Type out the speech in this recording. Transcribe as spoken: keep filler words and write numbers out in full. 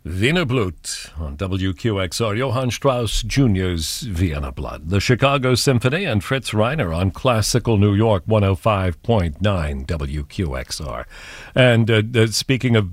Wiener Blut on W Q X R, Johann Strauss Junior's Vienna Blood. The Chicago Symphony and Fritz Reiner on Classical New York one oh five point nine W Q X R. And uh, uh, speaking of